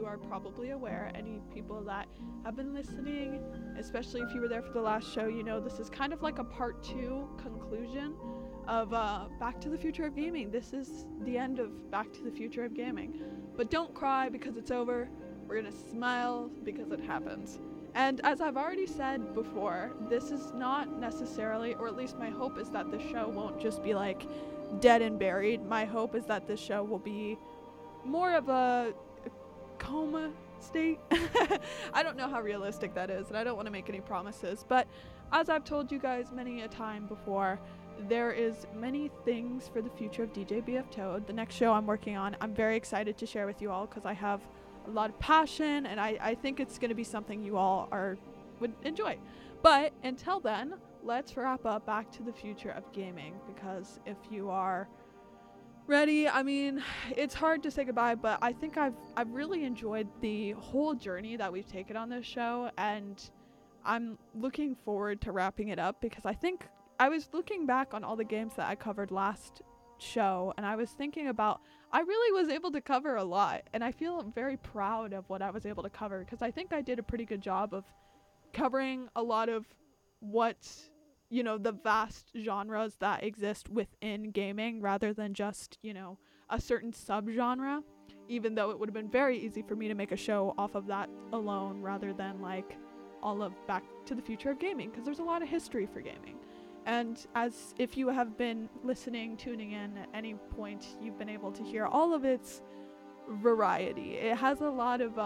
are probably aware, any people that have been listening, especially if you were there for the last show, you know this is kind of like a part 2 conclusion of Back to the Future of Gaming. This is the end of Back to the Future of Gaming. But don't cry because it's over. We're going to smile because it happens. And as I've already said before, this is not necessarily, or at least my hope is that the show won't just be like dead and buried. My hope is that this show will be more of a coma state. I don't know how realistic that is, and I don't want to make any promises, but as I've told you guys many a time before, there is many things for the future of DJ BF Toad. The next show I'm working on, I'm very excited to share with you all because I have a lot of passion, and I think it's going to be something you all would enjoy. But until then, let's wrap up Back to the Future of Gaming, because if you are ready, I mean, it's hard to say goodbye, but I think I've really enjoyed the whole journey that we've taken on this show, and I'm looking forward to wrapping it up, because I think I was looking back on all the games that I covered last show, and I was thinking about, I really was able to cover a lot, and I feel very proud of what I was able to cover, because I think I did a pretty good job of covering a lot of what, you know, the vast genres that exist within gaming, rather than just, you know, a certain subgenre, even though it would have been very easy for me to make a show off of that alone, rather than like all of Back to the Future of Gaming, because there's a lot of history for gaming. And as if you have been listening, tuning in at any point, you've been able to hear all of its variety. It has a lot of,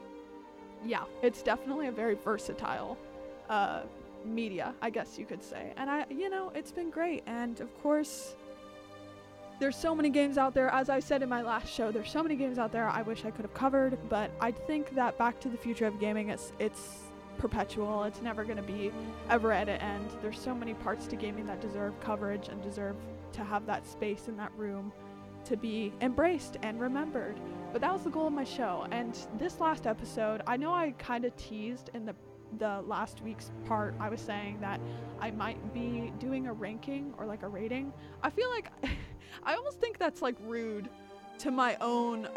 it's definitely a very versatile media, I guess you could say. And it's been great. And of course, there's so many games out there. As I said in my last show, there's so many games out there I wish I could have covered, but I think that Back to the Future of Gaming, it's perpetual. It's never going to be ever at an end. There's so many parts to gaming that deserve coverage and deserve to have that space in that room to be embraced and remembered. But that was the goal of my show. And this last episode, I know I kind of teased in the last week's part, I was saying that I might be doing a ranking or like a rating. I feel like I almost think that's like rude to my own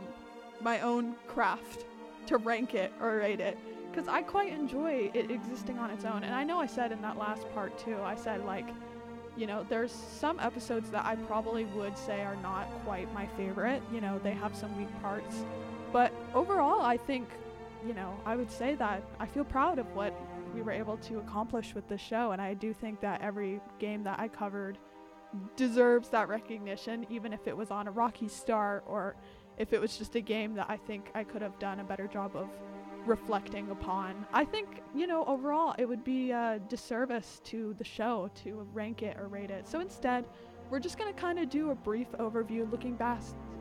craft to rank it or rate it, because I quite enjoy it existing on its own. And I know I said in that last part too, I said like, you know, there's some episodes that I probably would say are not quite my favorite. You know, they have some weak parts. But overall, I think, you know, I would say that I feel proud of what we were able to accomplish with this show. And I do think that every game that I covered deserves that recognition, even if it was on a rocky start or if it was just a game that I think I could have done a better job of reflecting upon. I think, you know, overall it would be a disservice to the show to rank it or rate it. So instead, we're just going to kind of do a brief overview looking back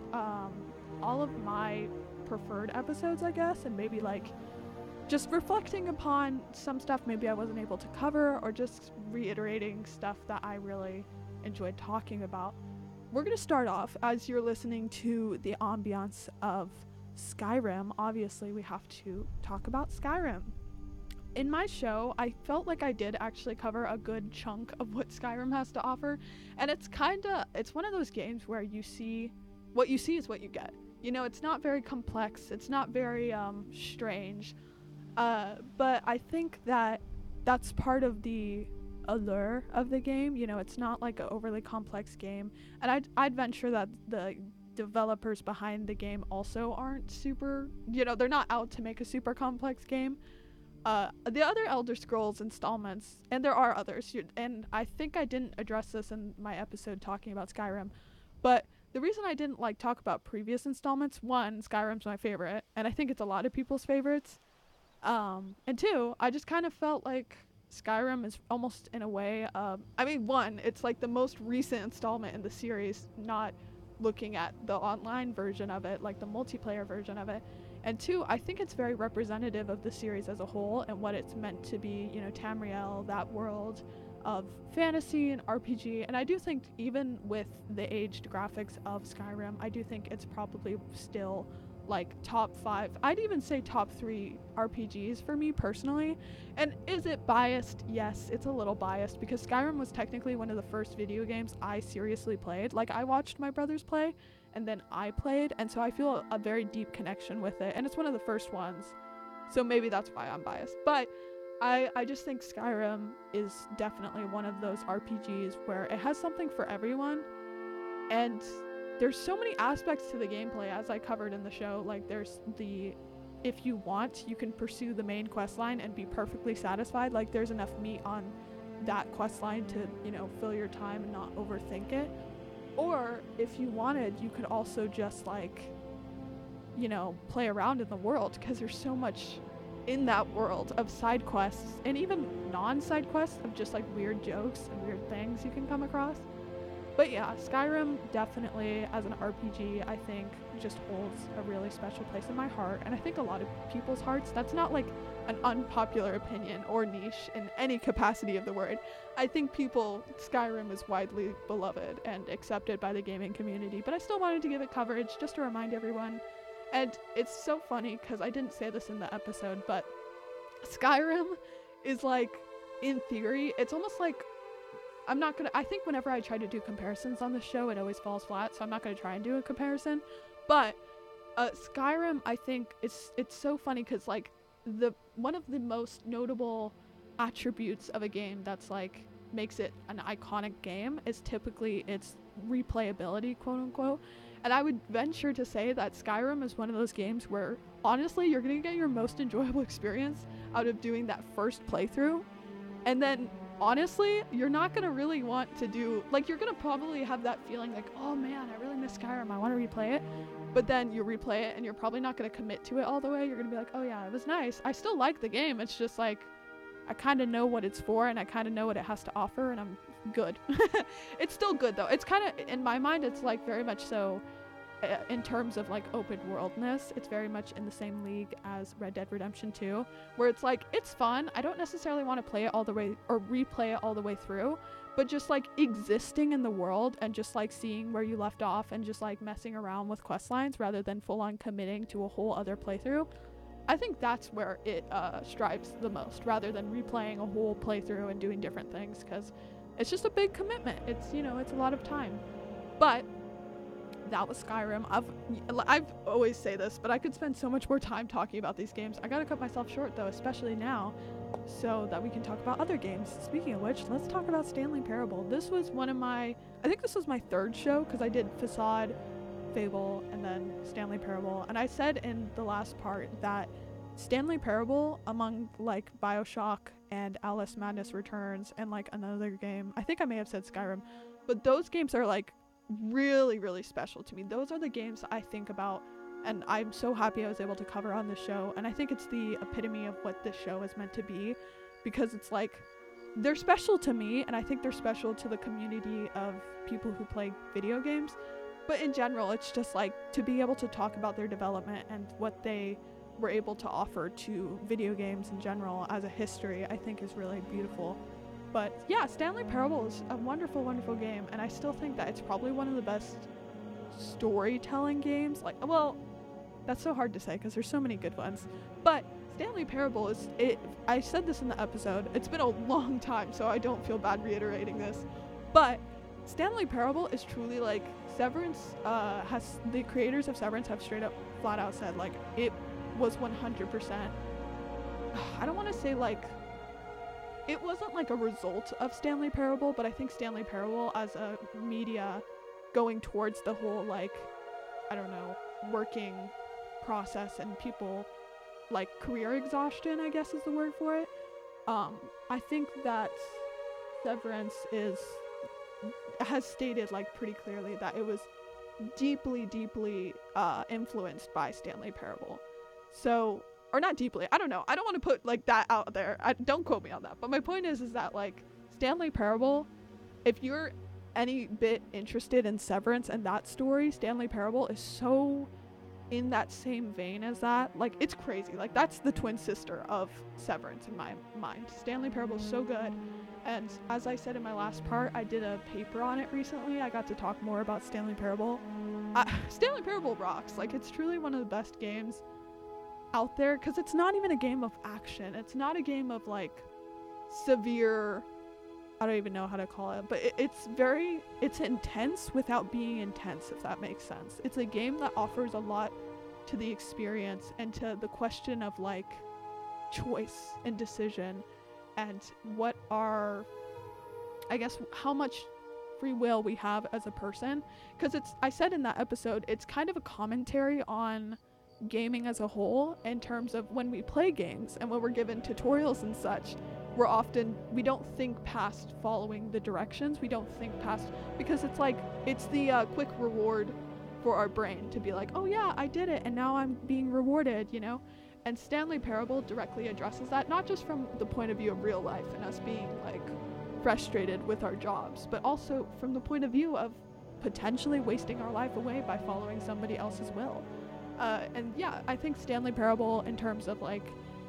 all of my preferred episodes, I guess, and maybe like just reflecting upon some stuff maybe I wasn't able to cover, or just reiterating stuff that I really enjoyed talking about. We're going to start off, as you're listening to the ambiance of Skyrim, obviously we have to talk about Skyrim. In my show, I felt like I did actually cover a good chunk of what Skyrim has to offer, and it's one of those games where what you see is what you get. You know, it's not very complex, it's not very strange, but I think that that's part of the allure of the game. You know, it's not like an overly complex game, and I'd venture that the developers behind the game also aren't super, you know, they're not out to make a super complex game. The other Elder Scrolls installments, and there are others, and I think I didn't address this in my episode talking about Skyrim, but the reason I didn't like talk about previous installments, one, Skyrim's my favorite, and I think it's a lot of people's favorites, and two, I just kind of felt like Skyrim is almost in a way, one, it's like the most recent installment in the series, not looking at the online version of it, like the multiplayer version of it. And two, I think it's very representative of the series as a whole and what it's meant to be, you know, Tamriel, that world of fantasy and RPG. And I do think even with the aged graphics of Skyrim, I do think it's probably still like top 5, I'd even say top 3 RPGs for me personally. And is it biased? Yes, it's a little biased, because Skyrim was technically one of the first video games I seriously played. Like, I watched my brothers play and then I played, and so I feel a very deep connection with it, and it's one of the first ones, so maybe that's why I'm biased. But I just think Skyrim is definitely one of those RPGs where it has something for everyone, and there's so many aspects to the gameplay, as I covered in the show. Like, there's the, if you want, you can pursue the main quest line and be perfectly satisfied. Like, there's enough meat on that quest line to, you know, fill your time and not overthink it. Or if you wanted, you could also just, like, you know, play around in the world, because there's so much in that world of side quests, and even non-side quests of just like weird jokes and weird things you can come across. But yeah, Skyrim definitely, as an RPG, I think just holds a really special place in my heart, and I think a lot of people's hearts. That's not like an unpopular opinion or niche in any capacity of the word. I think Skyrim is widely beloved and accepted by the gaming community, but I still wanted to give it coverage just to remind everyone. And it's so funny, because I didn't say this in the episode, but Skyrim is like, in theory, it's almost like, I think whenever I try to do comparisons on the show, it always falls flat, so I'm not going to try and do a comparison. But Skyrim, I think, it's so funny, because like, one of the most notable attributes of a game that's like, makes it an iconic game is typically its replayability, quote unquote. And I would venture to say that Skyrim is one of those games where, honestly, you're going to get your most enjoyable experience out of doing that first playthrough. And then, honestly, you're not going to really want to do, like, you're going to probably have that feeling like, oh man, I really miss Skyrim, I want to replay it. But then you replay it and you're probably not going to commit to it all the way. You're going to be like, oh yeah, it was nice. I still like the game. It's just like, I kind of know what it's for, and I kind of know what it has to offer, and I'm good. It's still good though. It's kind of, in my mind, it's like very much so, in terms of like open worldness, it's very much in the same league as Red Dead Redemption 2, where it's like, it's fun. I don't necessarily want to play it all the way or replay it all the way through, but just like existing in the world and just like seeing where you left off and just like messing around with quest lines rather than full on committing to a whole other playthrough. I think that's where it strives the most, rather than replaying a whole playthrough and doing different things, because it's just a big commitment. It's, you know, it's a lot of time. But that was Skyrim. I've always say this, but I could spend so much more time talking about these games. I gotta cut myself short though, especially now, so that we can talk about other games. Speaking of which, let's talk about Stanley Parable. This was I think this was my third show, because I did Facade, Fable, and then Stanley Parable. And I said in the last part that Stanley Parable, among like BioShock and Alice Madness Returns and like another game, I think I may have said Skyrim, but those games are like really, really special to me. Those are the games I think about, and I'm so happy I was able to cover on the show. And I think it's the epitome of what this show is meant to be, because it's like, they're special to me, and I think they're special to the community of people who play video games. But in general, it's just like, to be able to talk about their development and what they were able to offer to video games in general as a history, I think is really beautiful. But yeah, Stanley Parable is a wonderful, wonderful game, and I still think that it's probably one of the best storytelling games. Like, well, that's so hard to say because there's so many good ones. But Stanley Parable is, I said this in the episode, it's been a long time, so I don't feel bad reiterating this. But Stanley Parable is truly like, Severance the creators of Severance have straight up flat out said, like, it was 100%, I don't want to say like, it wasn't like a result of Stanley Parable, but I think Stanley Parable as a media going towards the whole, like, I don't know, working process and people, like, career exhaustion, I guess is the word for it. I think that Severance has stated, like, pretty clearly that it was deeply, deeply influenced by Stanley Parable. So, or not deeply, I don't know. I don't want to put, like, that out there. Don't quote me on that. But my point is that, like, Stanley Parable, if you're any bit interested in Severance and that story, Stanley Parable is so in that same vein as that. Like, it's crazy. Like, that's the twin sister of Severance in my mind. Stanley Parable is so good. And as I said in my last part, I did a paper on it recently. I got to talk more about Stanley Parable. Stanley Parable rocks. Like, it's truly one of the best games out there, because it's not even a game of action. It's not a game of like severe, I don't even know how to call it, but it's intense without being intense, if that makes sense. It's a game that offers a lot to the experience and to the question of like choice and decision, and what are, I guess, how much free will we have as a person. Because I said in that episode, it's kind of a commentary on gaming as a whole, in terms of when we play games and when we're given tutorials and such, we don't think past following the directions. We don't think past, because it's like, it's the quick reward for our brain to be like, oh yeah, I did it and now I'm being rewarded, you know? And Stanley Parable directly addresses that, not just from the point of view of real life and us being like frustrated with our jobs, but also from the point of view of potentially wasting our life away by following somebody else's will. And yeah, I think Stanley Parable, in terms of like,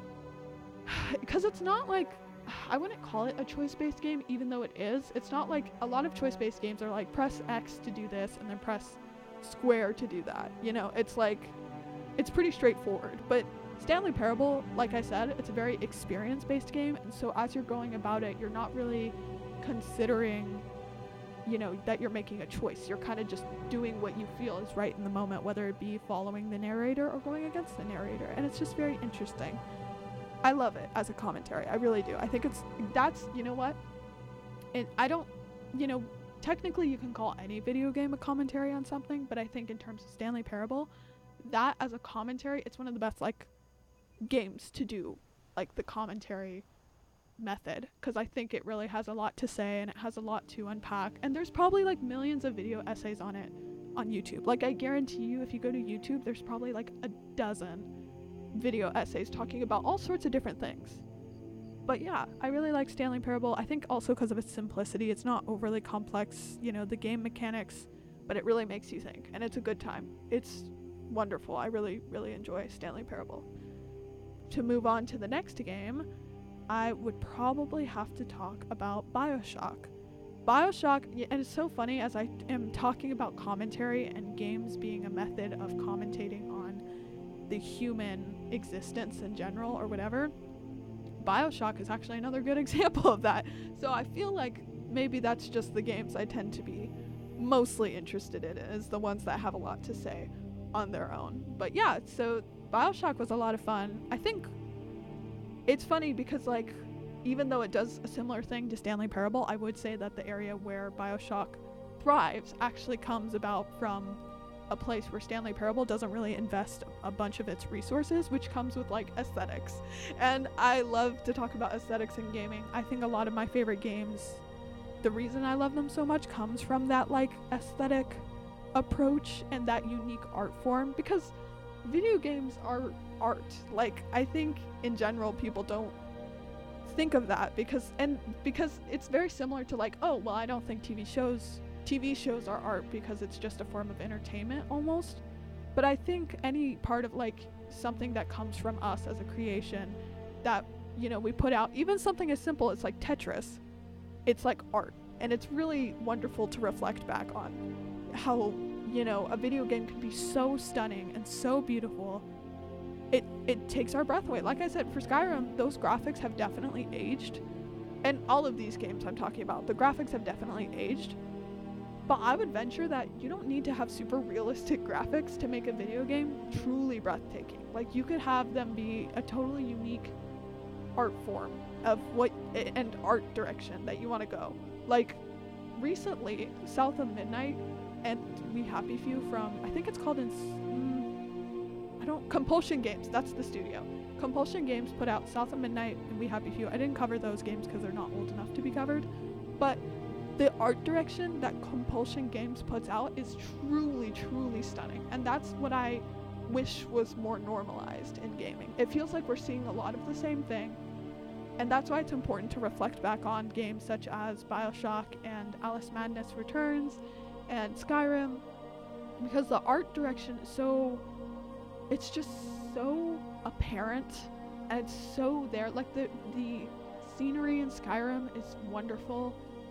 because it's not like, I wouldn't call it a choice-based game, even though it is. It's not like, a lot of choice-based games are like, press X to do this and then press square to do that, you know? It's like, it's pretty straightforward. But Stanley Parable, like I said, it's a very experience-based game, and so as you're going about it, you're not really considering, you know, that you're making a choice. You're kind of just doing what you feel is right in the moment, whether it be following the narrator or going against the narrator, and it's just very interesting. I love it as a commentary. I really do. I think that's, you know what? And I don't, you know, technically you can call any video game a commentary on something, but I think in terms of Stanley Parable, that as a commentary, it's one of the best, like, games to do, like, the commentary method, because I think it really has a lot to say and it has a lot to unpack, and there's probably like millions of video essays on it on YouTube. Like, I guarantee you, if you go to YouTube, there's probably like a dozen video essays talking about all sorts of different things. But yeah, I really like Stanley Parable. I think also because of its simplicity. It's not overly complex, you know, the game mechanics, but it really makes you think, and it's a good time. It's wonderful. I really, really enjoy Stanley Parable. To move on to the next game, I would probably have to talk about BioShock. BioShock, and it's so funny, as I am talking about commentary and games being a method of commentating on the human existence in general or whatever, BioShock is actually another good example of that. So I feel like maybe that's just the games I tend to be mostly interested in, is the ones that have a lot to say on their own. But yeah, so BioShock was a lot of fun. I think it's funny because, like, even though it does a similar thing to Stanley Parable, I would say that the area where BioShock thrives actually comes about from a place where Stanley Parable doesn't really invest a bunch of its resources, which comes with, like, aesthetics. And I love to talk about aesthetics in gaming. I think a lot of my favorite games, the reason I love them so much comes from that, like, aesthetic approach and that unique art form, because video games are art. Like, I think in general people don't think of that, because it's very similar to, like, oh, well, I don't think TV shows are art because it's just a form of entertainment almost. But I think any part of, like, something that comes from us as a creation that, you know, we put out, even something as simple as like Tetris, it's like art, and it's really wonderful to reflect back on how, you know, a video game can be so stunning and so beautiful. It takes our breath away. Like I said, for Skyrim, those graphics have definitely aged, and all of these games I'm talking about, the graphics have definitely aged. But I would venture that you don't need to have super realistic graphics to make a video game truly breathtaking. Like, you could have them be a totally unique art form of and art direction that you want to go. Like, recently, South of Midnight and We Happy Few from, I think it's called Compulsion Games, that's the studio. Compulsion Games put out South of Midnight and We Happy Few. I didn't cover those games because they're not old enough to be covered, but the art direction that Compulsion Games puts out is truly, truly stunning, and that's what I wish was more normalized in gaming. It feels like we're seeing a lot of the same thing, and that's why it's important to reflect back on games such as BioShock and Alice Madness Returns and Skyrim, because the art direction is it's just so apparent, and it's so there. Like, the scenery in Skyrim is wonderful.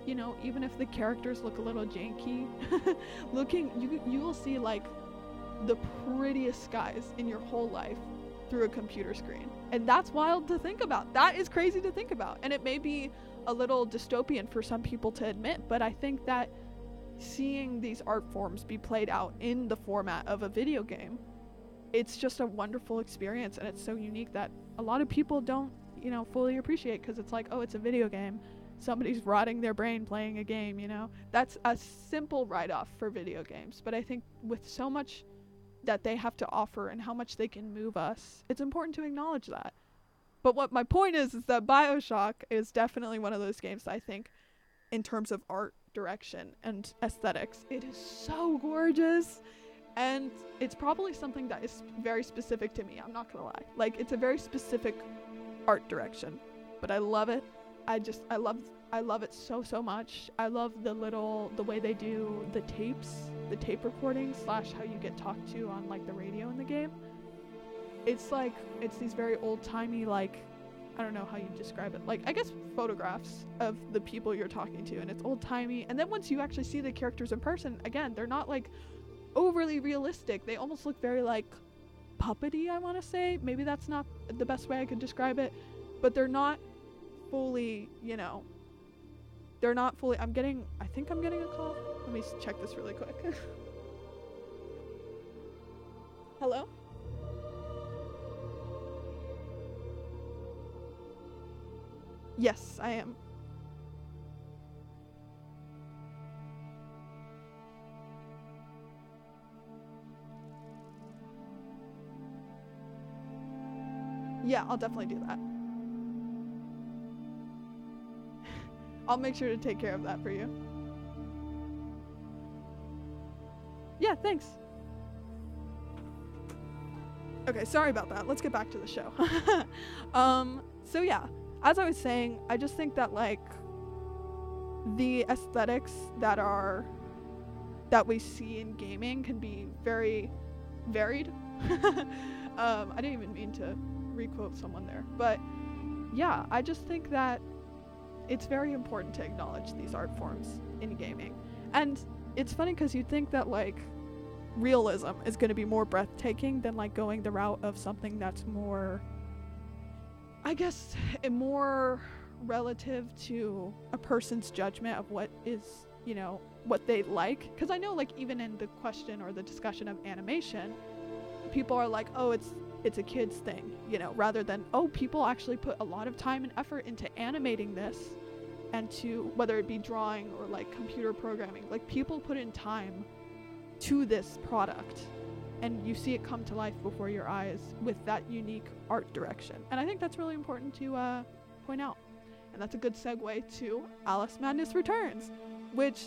you know, even if the characters look a little janky, you will see like the prettiest skies in your whole life through a computer screen. And that's wild to think about. That is crazy to think about. And it may be a little dystopian for some people to admit, but I think that seeing these art forms be played out in the format of a video game, it's just a wonderful experience, and it's so unique that a lot of people don't, you know, fully appreciate, because it's like, oh, it's a video game. Somebody's rotting their brain playing a game, you know? That's a simple write-off for video games, but I think with so much that they have to offer and how much they can move us, it's important to acknowledge that. But what my point is that BioShock is definitely one of those games that I think, in terms of art direction and aesthetics, it is so gorgeous. And it's probably something that is very specific to me, I'm not gonna lie. Like, it's a very specific art direction, but I love it. I love it so much. I love the way they do the tape recordings / how you get talked to on like the radio in the game. It's these very old-timey, like, I don't know how you describe it, like, I guess photographs of the people you're talking to, and it's old-timey. And then once you actually see the characters in person, again, they're not like overly realistic. They almost look very like puppety, I want to say. Maybe that's not the best way I could describe it, but they're not fully, you know, I think I'm getting a call. Let me check this really quick. Hello? Yes, I am. Yeah, I'll definitely do that. I'll make sure to take care of that for you. Yeah, thanks. Okay, sorry about that. Let's get back to the show. So yeah, as I was saying, I just think that like the aesthetics that we see in gaming can be very varied. I didn't even mean to requote someone there, but yeah, I just think that it's very important to acknowledge these art forms in gaming. And it's funny because you'd think that like realism is going to be more breathtaking than like going the route of something that's more, I guess, more relative to a person's judgment of what is, you know, what they like. Because I know like even in the question or the discussion of animation, people are like, oh, it's a kid's thing, you know, rather than, oh, people actually put a lot of time and effort into animating this, and to, whether it be drawing or like computer programming, like people put in time to this product, and you see it come to life before your eyes with that unique art direction. And I think that's really important to point out. And that's a good segue to Alice Madness Returns, which,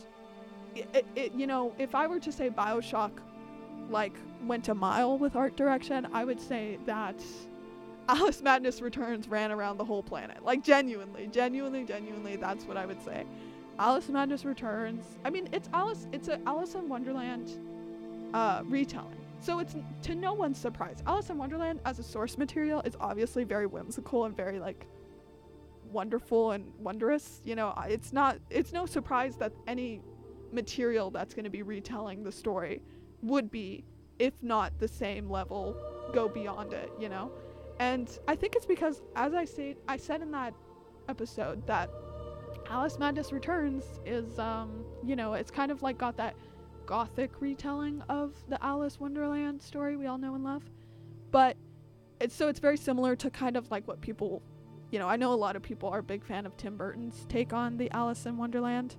you know, if I were to say BioShock like went a mile with art direction, I would say that Alice Madness Returns ran around the whole planet. Like genuinely, that's what I would say. Alice Madness Returns, I mean, it's a Alice in Wonderland retelling. So it's to no one's surprise. Alice in Wonderland as a source material is obviously very whimsical and very like wonderful and wondrous. You know, it's no surprise that any material that's going to be retelling the story would be, if not the same level, go beyond it, you know? And I think it's because, as I said in that episode, that Alice Madness Returns is, you know, it's kind of like got that gothic retelling of the Alice Wonderland story we all know and love. But it's very similar to kind of like what people, you know, I know a lot of people are a big fan of Tim Burton's take on the Alice in Wonderland.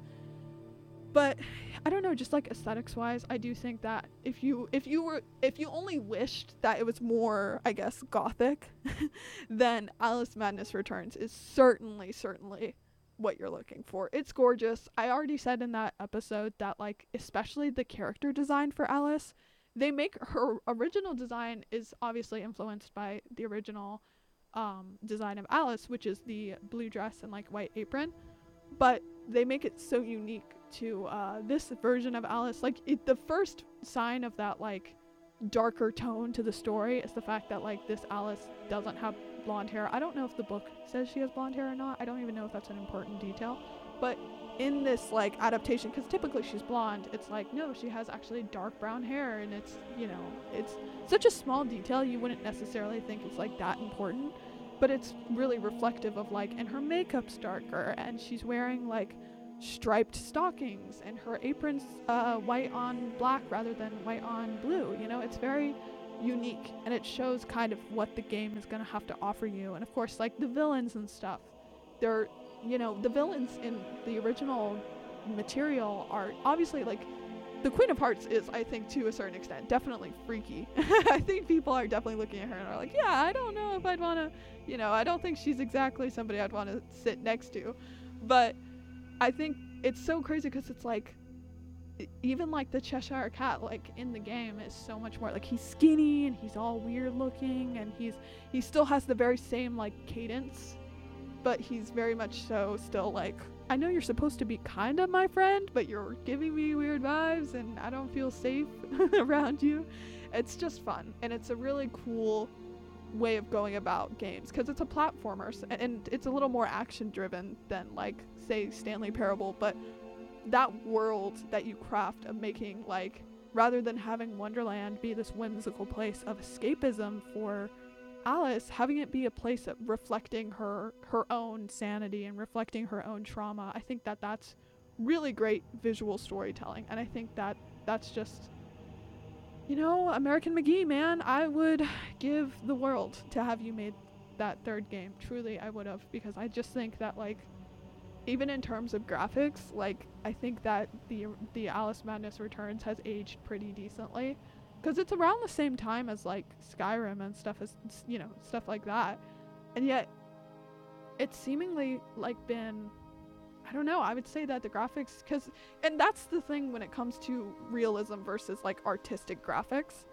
But I don't know, just like aesthetics wise, I do think that if you only wished that it was more, I guess, gothic, then Alice Madness Returns is certainly what you're looking for. It's gorgeous. I already said in that episode that like especially the character design for Alice, her original design is obviously influenced by the original design of Alice, which is the blue dress and like white apron, but they make it so unique to this version of Alice. Like the first sign of that like darker tone to the story is the fact that like this Alice doesn't have blonde hair. I don't know if the book says she has blonde hair or not. I don't even know if that's an important detail, But in this like adaptation, because typically she's blonde, it's like, no, she has actually dark brown hair, and it's, you know, it's such a small detail you wouldn't necessarily think it's like that important, but it's really reflective of like, and her makeup's darker, and she's wearing like striped stockings, and her apron's white on black rather than white on blue. You know, it's very unique, and it shows kind of what the game is going to have to offer you. And of course, like the villains and stuff, they're, you know, the villains in the original material are obviously like, the Queen of Hearts is, I think, to a certain extent, definitely freaky. I think people are definitely looking at her and are like, yeah, I don't know if I'd want to, you know, I don't think she's exactly somebody I'd want to sit next to. But I think it's so crazy because it's like, even like the Cheshire Cat, like in the game, is so much more like, he's skinny and he's all weird looking, and he still has the very same like cadence, but he's very much so still like, I know you're supposed to be kind of my friend, but you're giving me weird vibes and I don't feel safe around you. It's just fun, and it's a really cool way of going about games because it's a platformer, and it's a little more action driven than like, say, Stanley Parable. But that world that you craft of making, like, rather than having Wonderland be this whimsical place of escapism for Alice, having it be a place of reflecting her own sanity and reflecting her own trauma, I think that that's really great visual storytelling. And I think that that's just, you know, American McGee, man, I would give the world to have you made that third game. Truly, I would have, because I just think that, like, even in terms of graphics, like, I think that the Alice Madness Returns has aged pretty decently, because it's around the same time as like Skyrim and stuff, as, you know, stuff like that, and yet it's seemingly like been, I don't know, I would say that the graphics, and that's the thing when it comes to realism versus like artistic graphics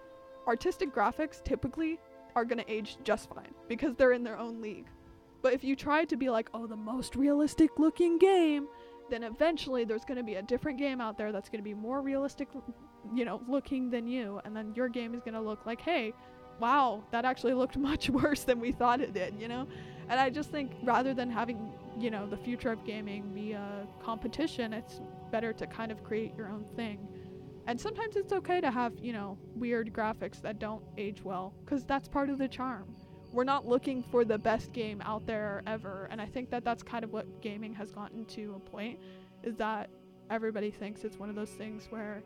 typically are going to age just fine because they're in their own league. But if you try to be like, oh, the most realistic looking game, then eventually there's going to be a different game out there that's going to be more realistic, you know, looking than you, and then your game is going to look like, hey, wow, that actually looked much worse than we thought it did, you know? And I just think rather than having, you know, the future of gaming be a competition, it's better to kind of create your own thing. And sometimes it's okay to have, you know, weird graphics that don't age well, because that's part of the charm. We're not looking for the best game out there ever, and I think that that's kind of what gaming has gotten to a point, is that everybody thinks it's one of those things where,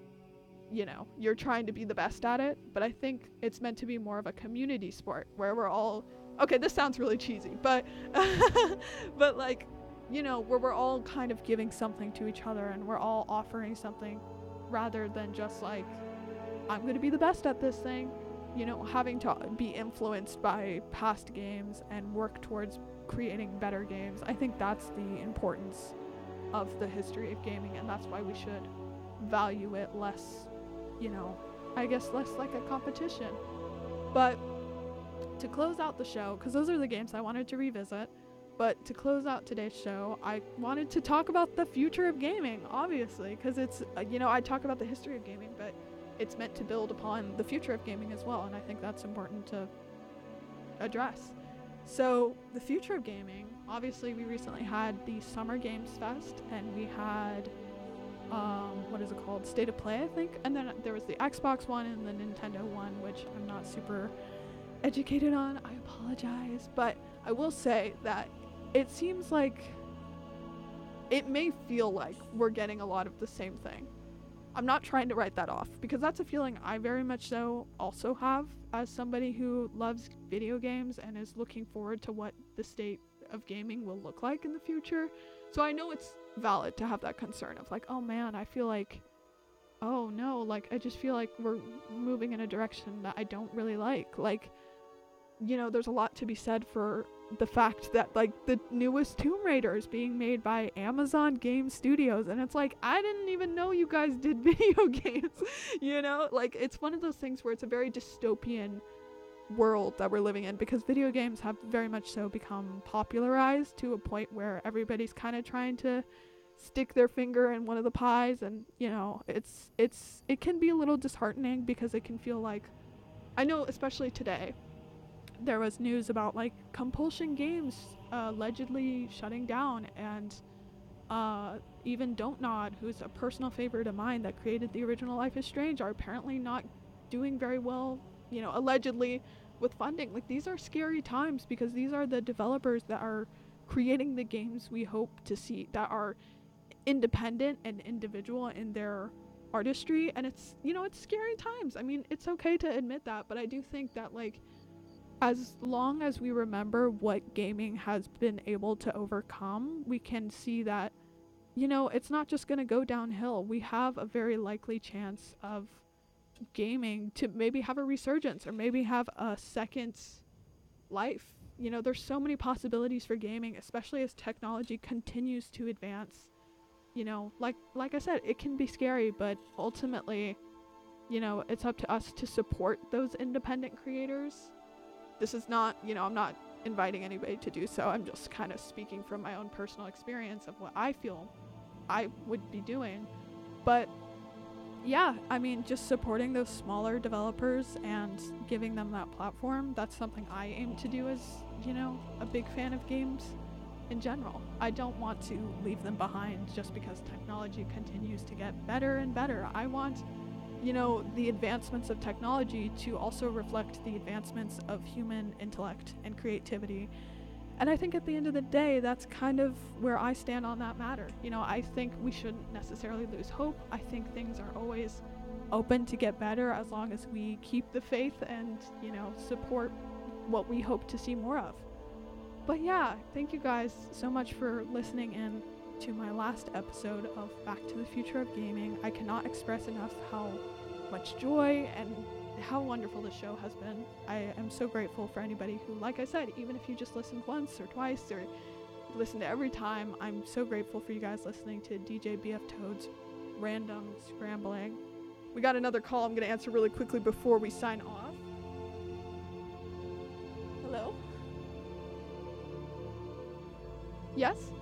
you know, you're trying to be the best at it, but I think it's meant to be more of a community sport where we're all, okay, this sounds really cheesy, but but like, you know, where we're all kind of giving something to each other and we're all offering something, rather than just like, I'm going to be the best at this thing. You know, having to be influenced by past games and work towards creating better games. I think that's the importance of the history of gaming, and that's why we should value it less, you know, I guess less like a competition. But to close out the show, because those are the games I wanted to revisit, but to close out today's show, I wanted to talk about the future of gaming, obviously, because it's, you know, I talk about the history of gaming, but it's meant to build upon the future of gaming as well, and I think that's important to address. So the future of gaming, obviously we recently had the Summer Games Fest, and we had, what is it called, State of Play, I think, and then there was the Xbox one and the Nintendo one, which I'm not super educated on, I apologize, but I will say that it seems like, it may feel like we're getting a lot of the same thing. I'm not trying to write that off, because that's a feeling I very much so also have as somebody who loves video games and is looking forward to what the state of gaming will look like in the future. So I know it's valid to have that concern of like, oh man, I feel like, oh no, like I just feel like we're moving in a direction that I don't really like. Like, you know, there's a lot to be said for the fact that like the newest Tomb Raider is being made by Amazon Game Studios, and it's like, I didn't even know you guys did video games. You know, like it's one of those things where it's a very dystopian world that we're living in, because video games have very much so become popularized to a point where everybody's kind of trying to stick their finger in one of the pies, and you know, it can be a little disheartening, because it can feel like, I know especially today there was news about like Compulsion Games allegedly shutting down, and Even Don't Nod, who's a personal favorite of mine that created the original Life is Strange, are apparently not doing very well, you know, allegedly, with funding. Like, these are scary times because these are the developers that are creating the games we hope to see, that are independent and individual in their artistry. And it's, you know, it's scary times. I mean, it's okay to admit that, but I do think that, like, as long as we remember what gaming has been able to overcome, we can see that, you know, it's not just going to go downhill. We have a very likely chance of gaming to maybe have a resurgence or maybe have a second life. You know, there's so many possibilities for gaming, especially as technology continues to advance. You know, like I said, it can be scary, but ultimately, you know, it's up to us to support those independent creators. This is not, you know, I'm not inviting anybody to do so. I'm just kind of speaking from my own personal experience of what I feel I would be doing. But yeah, I mean, just supporting those smaller developers and giving them that platform, that's something I aim to do as, you know, a big fan of games in general. I don't want to leave them behind just because technology continues to get better and better. I want, you know, the advancements of technology to also reflect the advancements of human intellect and creativity. And I think at the end of the day, that's kind of where I stand on that matter. You know, I think we shouldn't necessarily lose hope. I think things are always open to get better as long as we keep the faith and, you know, support what we hope to see more of. But yeah, thank you guys so much for listening in to my last episode of Back to the Future of Gaming. I cannot express enough how much joy and how wonderful the show has been. I am so grateful for anybody who, like I said, even if you just listened once or twice or listen to every time, I'm so grateful for you guys listening to DJ BF Toad's random scrambling. We got another call I'm going to answer really quickly before we sign off. Hello? Yes?